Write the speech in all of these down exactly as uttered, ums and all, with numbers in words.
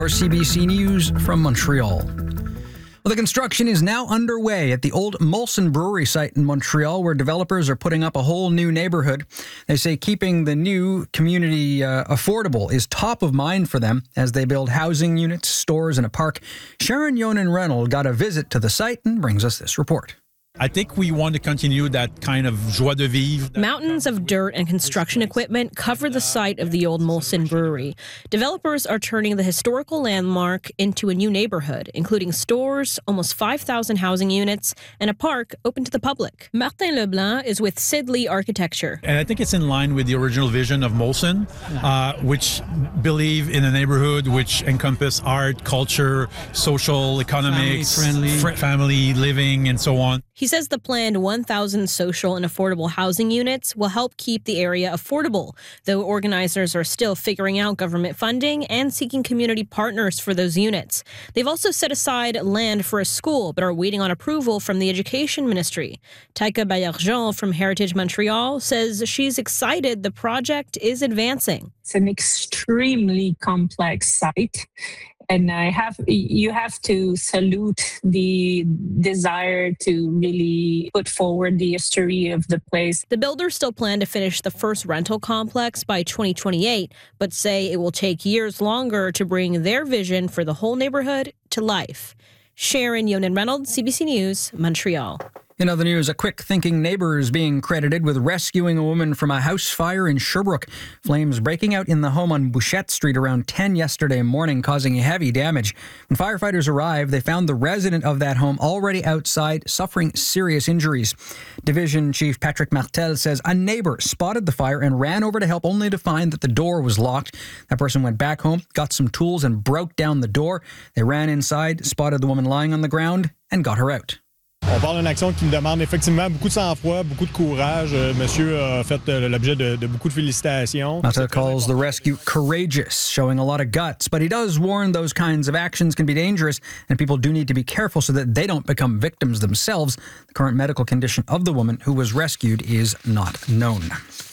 For C B C News from Montreal. Well, the construction is now underway at the old Molson Brewery site in Montreal, where developers are putting up a whole new neighborhood. They say keeping the new community uh, affordable is top of mind for them as they build housing units, stores, and a park. Sharon Yonan-Reynolds got a visit to the site and brings us this report. I think we want to continue that kind of joie de vivre. Mountains of dirt and construction equipment cover the site of the old Molson Brewery. Developers are turning the historical landmark into a new neighborhood, including stores, almost five thousand housing units, and a park open to the public. Martin Leblanc is with Sidley Architecture. And I think it's in line with the original vision of Molson, uh, which believe in a neighborhood which encompass art, culture, social, economics, family, fr- family living, and so on. He says the planned one thousand social and affordable housing units will help keep the area affordable, though organizers are still figuring out government funding and seeking community partners for those units. They've also set aside land for a school, but are waiting on approval from the Education Ministry. Taika Baillargeon from Heritage Montreal says she's excited the project is advancing. It's an extremely complex site. And I have, you have to salute the desire to really put forward the history of the place. The builders still plan to finish the first rental complex by twenty twenty-eight, but say it will take years longer to bring their vision for the whole neighborhood to life. Sharon Yonan-Reynolds, C B C News, Montreal. In other news, a quick-thinking neighbor is being credited with rescuing a woman from a house fire in Sherbrooke. Flames breaking out in the home on Bouchette Street around ten yesterday morning, causing heavy damage. When firefighters arrived, they found the resident of that home already outside, suffering serious injuries. Division Chief Patrick Martel says a neighbor spotted the fire and ran over to help, only to find that the door was locked. That person went back home, got some tools, and broke down the door. They ran inside, spotted the woman lying on the ground, and got her out. On parle d'une action qui me demande effectivement beaucoup de sang-froid, beaucoup de courage. Euh, monsieur a fait euh, l'objet de, de beaucoup de félicitations. Martel calls the rescue courageous, showing a lot of guts, but he does warn those kinds of actions can be dangerous and people do need to be careful so that they don't become victims themselves. The current medical condition of the woman who was rescued is not known.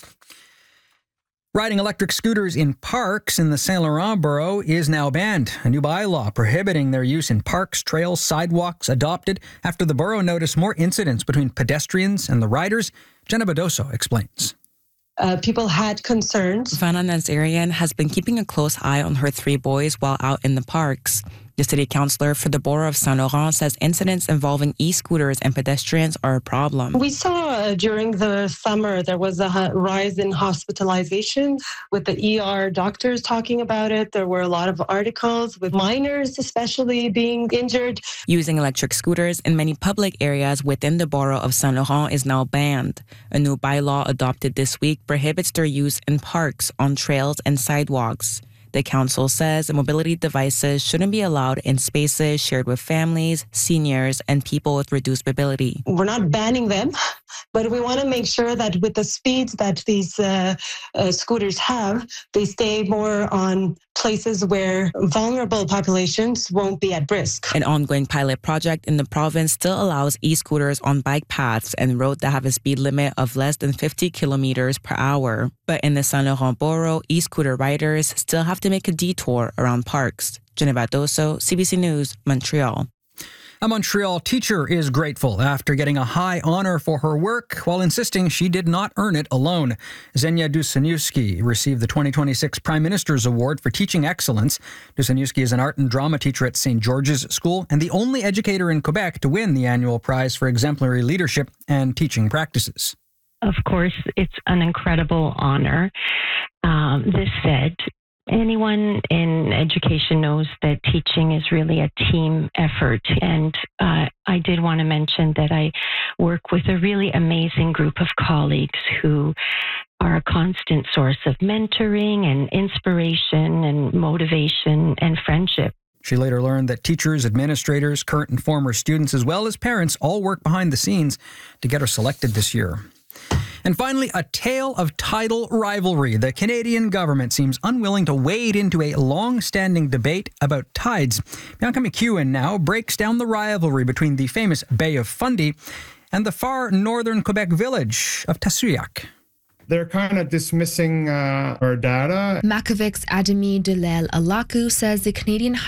Riding electric scooters in parks in the Saint Laurent borough is now banned. A new bylaw prohibiting their use in parks, trails, sidewalks adopted after the borough noticed more incidents between pedestrians and the riders. Jenna Badoso explains. Uh, people had concerns. Vanna Nazarian has been keeping a close eye on her three boys while out in the parks. The city councillor for the borough of Saint Laurent says incidents involving e-scooters and pedestrians are a problem. We saw uh, during the summer there was a ha- rise in hospitalizations with the E R doctors talking about it. There were a lot of articles with minors especially being injured. Using electric scooters in many public areas within the borough of Saint Laurent is now banned. A new bylaw adopted this week prohibits their use in parks, on trails, and sidewalks. The council says mobility devices shouldn't be allowed in spaces shared with families, seniors, and people with reduced mobility. We're not banning them, but we want to make sure that with the speeds that these uh, uh, scooters have, they stay more on places where vulnerable populations won't be at risk. An ongoing pilot project in the province still allows e-scooters on bike paths and roads that have a speed limit of less than fifty kilometers per hour. But in the Saint Laurent borough, e-scooter riders still have to make a detour around parks. Jenna Badoso, C B C News, Montreal. A Montreal teacher is grateful after getting a high honor for her work while insisting she did not earn it alone. Zenia Duseniewski received the twenty twenty-six Prime Minister's Award for Teaching Excellence. Duseniewski is an art and drama teacher at Saint George's School and the only educator in Quebec to win the annual prize for exemplary leadership and teaching practices. Of course, it's an incredible honor. Um, this said, anyone in education knows that teaching is really a team effort. And uh, I did want to mention that I work with a really amazing group of colleagues who are a constant source of mentoring and inspiration and motivation and friendship. She later learned that teachers, administrators, current and former students, as well as parents, all work behind the scenes to get her selected this year. And finally, a tale of tidal rivalry. The Canadian government seems unwilling to wade into a long-standing debate about tides. Bianca McEwen now breaks down the rivalry between the famous Bay of Fundy and the far northern Quebec village of Tasuyak. they're kind of dismissing uh, our data. Makavic's Ademi Dalel Alaku says the Canadian